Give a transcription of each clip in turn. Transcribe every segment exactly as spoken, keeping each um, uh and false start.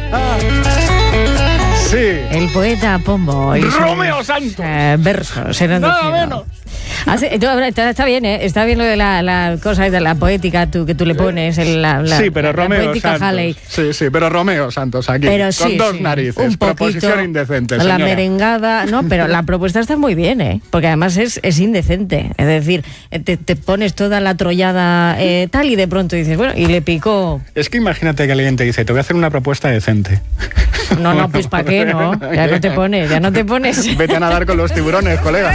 Sí. El poeta Pombo. Y Romeo sus, Santos. Eh, versos. Eran Nada menos. Así, está, está bien, ¿eh? Está bien lo de la, la cosa de la poética tú, que tú le pones. El, la, la, sí, pero la, Romeo la poética Santos. Halley. Sí, sí, pero Romeo Santos aquí. Pero con sí, dos sí, narices. un poquito, Proposición indecente, la señora. merengada, no, pero la propuesta está muy bien, ¿eh? Porque además es, es indecente. Es decir, te, te pones toda la trollada eh, tal y de pronto dices, bueno, y le picó. Es que imagínate que alguien te dice, te voy a hacer una propuesta decente. No, no, pues ¿para qué, no? Ya no te pones, ya no te pones. Vete a nadar con los tiburones, colega.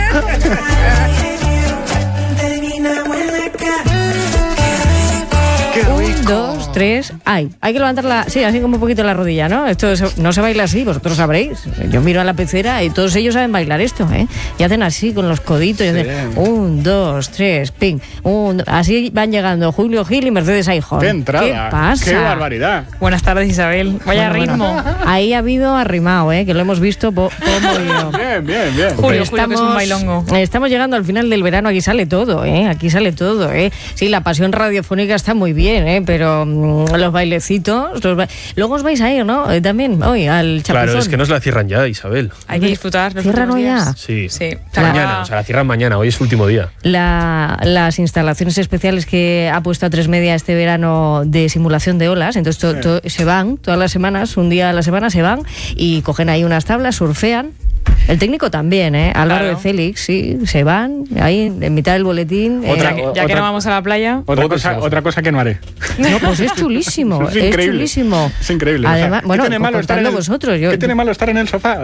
Un, dos, tres, ay. Hay que levantar la... Sí, así como un poquito la rodilla, ¿no? Esto es, no se baila así, vosotros sabréis. Yo miro a la pecera y todos ellos saben bailar esto, ¿eh? Y hacen así con los coditos. Y hacen un, dos, tres, ping. Un, así van llegando Julio Gil y Mercedes Aijón. ¡Qué entrada! ¿Qué pasa? ¡Qué barbaridad! Buenas tardes, Isabel. Vaya Bueno, ritmo. bueno. Ahí ha habido arrimado, ¿eh? Que lo hemos visto po, Pombo y yo. Bien, bien, bien. Julio, Julio, que es un bailongo. Estamos llegando al final del verano, aquí sale todo, ¿eh? Aquí sale todo, ¿eh? Sí, la pasión radiofónica está muy bien, ¿eh? Pero mmm, los bailecitos... Los ba... Luego os vais a ir, ¿no? Eh, también, hoy, al Chapuzón. Claro, es que nos la cierran ya, Isabel. Hay que disfrutar los ¿Cierran últimos hoy ya? días. Sí, Sí. mañana, o sea, la cierran mañana, hoy es su último día. La, las instalaciones especiales que ha puesto A tres Media este verano de simulación de olas, entonces to, to, se van todas las semanas, un día a la semana se van y cogen ahí unas tablas, surfean. El técnico también, ¿eh? Álvaro Claro. de Félix, sí, se van ahí en mitad del boletín. Otra- eh, Ya que Otra- no vamos a la playa. Otra Todo cosa, deseoso. otra cosa que no haré. No, pues es chulísimo, Es es, increíble. chulísimo. Es increíble. Además, ¿qué bueno, tiene malo estar en contando el, vosotros. Yo, ¿Qué tiene malo estar en el sofá?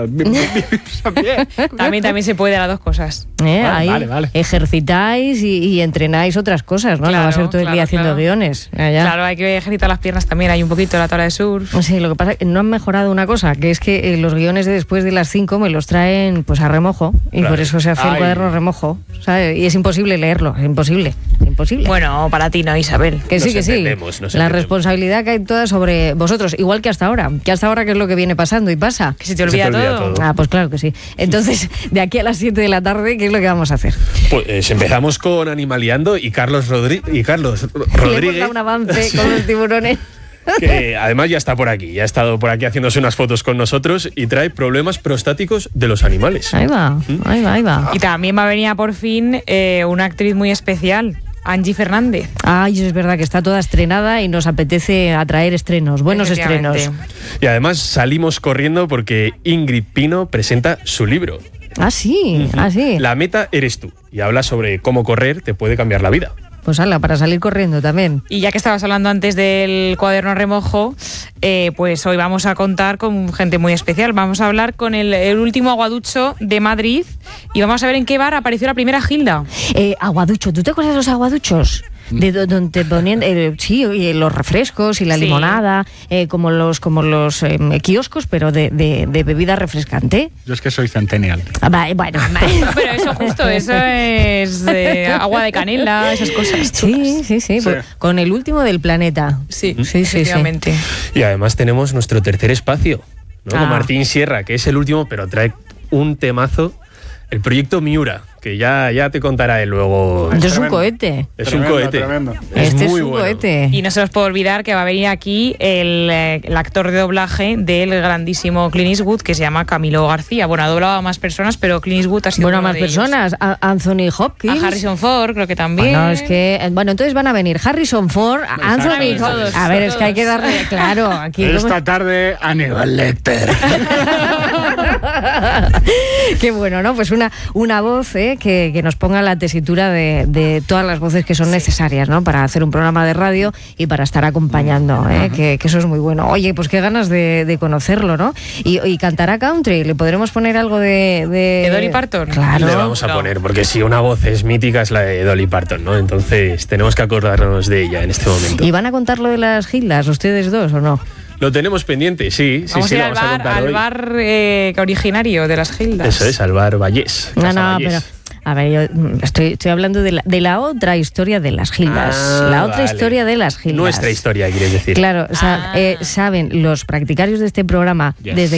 Bien. También, también se puede las dos cosas. eh, Bueno, ahí vale, vale. ejercitáis y, y entrenáis otras cosas, ¿no? No va a Claro, ser todo el claro, día haciendo claro. guiones. Allá. Claro, hay que ejercitar las piernas también. Hay un poquito la tabla de surf. Sí, lo que pasa es que no han mejorado una cosa, que es que eh, los guiones de después de las cinco me los traen pues a remojo y Claro. por eso se hace el Ay. cuaderno a remojo, ¿sabes? Y es imposible leerlo, es imposible, imposible. Bueno, para ti no, Isabel. Nos que sí, que sí. entendemos, nos La entendemos. responsabilidad cae toda sobre vosotros, igual que hasta ahora. Que hasta ahora, ¿qué es lo que viene pasando y pasa? Que se te Se te olvida, olvida todo. todo. Ah, pues claro que sí. Entonces, de aquí a las siete de la tarde, ¿qué es lo que vamos a hacer? Pues empezamos con Animaleando y Carlos, Rodri- y Carlos Le hemos Rodríguez, dado un avance Sí. con los tiburones. que además ya está por aquí, ya ha estado por aquí haciéndose unas fotos con nosotros y trae problemas prostáticos de los animales. Ahí va, ahí va, ahí va. Y también va a venir a por fin eh, una actriz muy especial, Angie Fernández. Ay, es verdad que está toda estrenada y nos apetece atraer estrenos, buenos estrenos. Efectivamente. Y además salimos corriendo porque Ingrid Pino presenta su libro. Ah, sí, ah, sí. La meta eres tú y habla sobre cómo correr te puede cambiar la vida. Pues ala, para salir corriendo también. Y ya que estabas hablando antes del cuaderno a remojo, eh, pues hoy vamos a contar con gente muy especial. Vamos a hablar con el, el último aguaducho de Madrid y vamos a ver en qué bar apareció la primera Gilda. Eh, aguaducho, ¿tú te acuerdas de los aguaduchos? De do- donde te ponían, eh, sí, y los refrescos y la Sí. limonada, eh, como los como los eh, kioscos, pero de, de, de bebida refrescante. Yo es que soy centennial. Ah, va, bueno, Pero eso justo, eso es eh, agua de canela, esas cosas. sí, sí, sí, pues, con el último del planeta. Sí, sí, sí, sí. efectivamente. Y además tenemos nuestro tercer espacio, ¿no? Ah. Con Martín Sierra, que es el último, pero trae un temazo, el proyecto Miura, que ya, ya te contará él luego. Esto es un Tremendo. cohete. Es Tremendo, un cohete. tremendo. Es este muy es un bueno. cohete. Y no se os puede olvidar que va a venir aquí el, eh, el actor de doblaje del grandísimo Clint Eastwood, que se llama Camilo García. Bueno, ha doblado a más personas, pero Clint Eastwood ha sido Bueno, uno más de ellos. personas. A- Anthony Hopkins. A Harrison Ford, creo que también. Bueno, es que, eh, bueno, entonces van a venir Harrison Ford, Anthony Exacto. Hopkins. Todos, A ver, es que hay que todos. darle, claro, aquí como- Esta tarde, Aníbal Lecter. Qué bueno, ¿no? Pues una, una voz ¿eh? que, que nos ponga la tesitura de, de todas las voces que son necesarias, ¿no? Para hacer un programa de radio y para estar acompañando, ¿eh? que, que eso es muy bueno. Oye, pues qué ganas de, de conocerlo, ¿no? Y, y cantará country, ¿le podremos poner algo de... ¿De, ¿De Dolly Parton? Claro. Le vamos a No. poner, porque si una voz es mítica es la de Dolly Parton, ¿no? Entonces tenemos que acordarnos de ella en este momento. ¿Y van a contar lo de las gildas, ustedes dos, o no? Lo tenemos pendiente, sí, sí, Vamos sí, a ir lo al vamos a bar, contar al hoy. bar eh, originario de las Gildas. Eso es, al bar Vallés. No, Casa no, Vallés. pero... A ver, yo mm, estoy, estoy hablando de la, de la otra historia de las gildas. Ah, la otra vale. historia de las gildas. Nuestra historia, quieres decir. Claro, o sea, Ah. eh, saben los practicarios de este programa Yes. desde